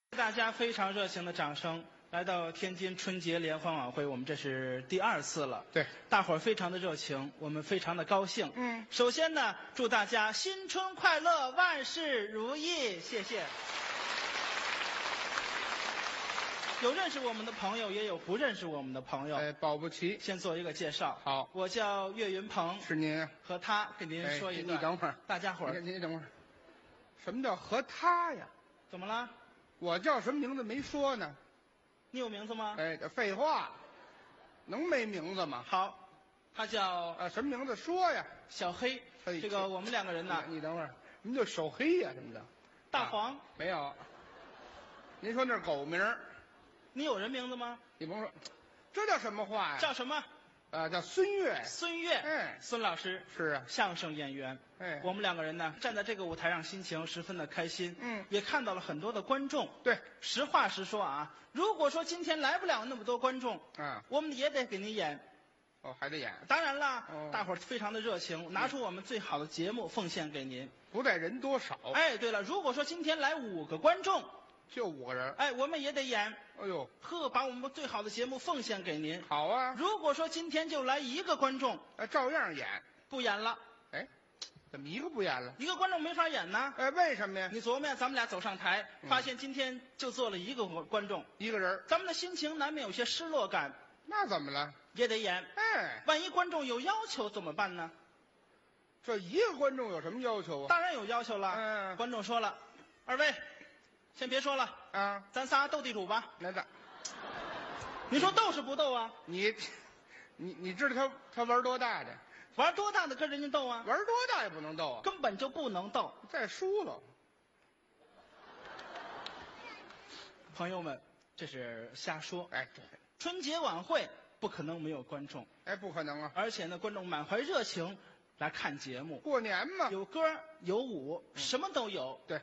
大家非常热情的掌声，来到天津春节联欢晚会，我们这是第2次了。 对， 大伙儿非常的热情，我们非常的高兴。首先呢，祝大家新春快乐，万事如意，谢谢。有认识我们的朋友，也有不认识我们的朋友。 保不齐。 先做一个介绍。 好， 我叫岳云鹏， 是您啊。 和他给您说一个。 你等会儿， 大家伙儿， 您等会儿。什么叫和他呀？ 怎么了？ 我叫什么名字没说呢？ 你有名字吗？ 废话，能没名字吗？ 好，他叫什么名字说呀？ 小黑。这个我们2个人呢。 你等会儿，什么叫手黑呀？什么的？ 大黄、 没有。您说那是狗名？ 你有人名字吗？ 你甭说，这叫什么话呀？ 叫什么？ 叫孙越。 孙越。孙老师是啊， 相声演员。我们2个人呢，站在这个舞台上，心情十分的开心。也看到了很多的观众。 对， 实话实说啊，如果说今天来不了那么多观众，我们也得给您演。 还得演。 当然了，大伙儿非常的热情，拿出我们最好的节目奉献给您， 不在人多少。 对了，如果说今天来5个观众， 就5个人。 我们也得演。 哎呦， 把我们最好的节目奉献给您。 好啊。 如果说今天就来1个观众， 照样演。 不演了。 怎么1个不演了？1 个观众没法演呢。 为什么呀？ 你琢磨呀，咱们俩走上台，发现今天就坐了1个观众 ，1个人， 咱们的心情难免有些失落感。 那怎么了？ 也得演。万一观众有要求怎么办呢？ 这1个观众有什么要求啊？ 当然有要求了。观众说了：“2位，先别说了啊， 咱仨斗地主吧。” 来的。 你说斗是不斗啊？ 你知道他玩多大的？ 玩多大的跟人家斗啊？ 玩多大也不能斗啊， 根本就不能斗。 再输了。 朋友们，这是瞎说。 对， 春节晚会不可能没有观众。 不可能啊！ 而且呢，观众满怀热情来看节目。 过年嘛， 有歌有舞，什么都有。 对，